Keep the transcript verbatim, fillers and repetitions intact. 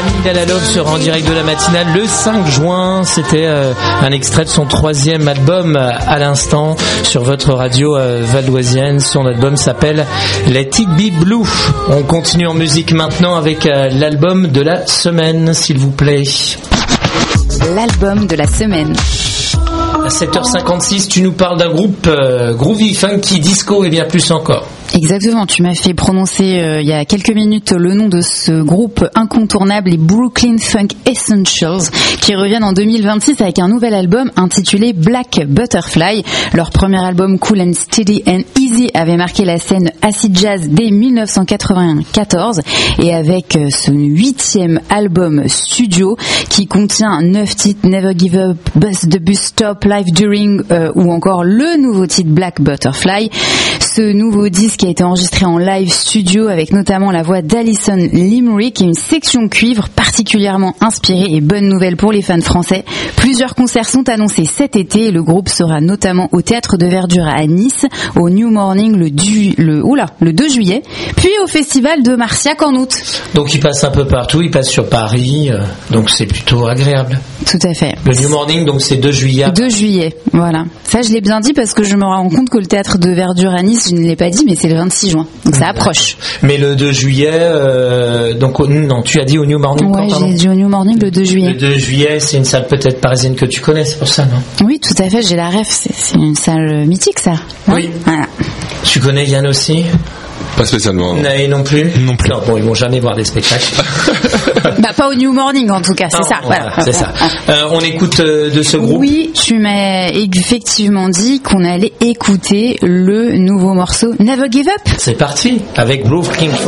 Amygdala Love sera en direct de la matinale le cinq juin. C'était euh, un extrait de son troisième album euh, à l'instant sur votre radio euh, valdoisienne. Son album s'appelle Let It Be Blue. On continue en musique maintenant avec euh, l'album de la semaine, s'il vous plaît. L'album de la semaine. À sept heures cinquante-six, tu nous parles d'un groupe euh, groovy, funky, disco et bien plus encore. Exactement, tu m'as fait prononcer euh, il y a quelques minutes le nom de ce groupe incontournable, les Brooklyn Funk Essentials, qui reviennent en deux mille vingt-six avec un nouvel album intitulé Black Butterfly. Leur premier album Cool and Steady and Easy avait marqué la scène acid jazz dès dix-neuf cent quatre-vingt-quatorze, et avec euh, ce huitième album studio qui contient neuf titres, Never Give Up, Bust the Bus Stop, Live During euh, ou encore le nouveau titre Black Butterfly. Ce nouveau disque a été enregistré en live studio avec notamment la voix d'Alison Limerick et une section cuivre particulièrement inspirée. Et bonne nouvelle pour les fans français, plusieurs concerts sont annoncés cet été et le groupe sera notamment au Théâtre de Verdure à Nice, au New Morning le, du, le, oula, le deux juillet, puis au Festival de Marciac en août. Donc il passe un peu partout, il passe sur Paris, euh, donc c'est plutôt agréable. Tout à fait. Le New Morning, donc c'est deux juillet. deux juillet, voilà. Ça je l'ai bien dit parce que je me rends compte que le Théâtre de Verdure à Nice, je ne l'ai pas dit, mais c'est le vingt-six juin, donc ça approche. Mais le deux juillet, euh, donc non, tu as dit au New Morning. Ouais, quand, j'ai dit au New Morning le deux juillet. Le deux juillet, c'est une salle peut-être parisienne que tu connais, c'est pour ça, non? Oui, tout à fait, j'ai la ref, c'est, c'est une salle mythique ça. Non oui. Voilà. Tu connais Yann aussi? Pas spécialement. Non, non plus. Non plus. Non, bon, ils vont jamais voir des spectacles. Bah pas au New Morning en tout cas, c'est non, ça. Voilà, voilà. C'est ça. Euh, on écoute euh, de ce groupe. Oui, tu m'as effectivement dit qu'on allait écouter le nouveau morceau Never Give Up. C'est parti avec Brooklyn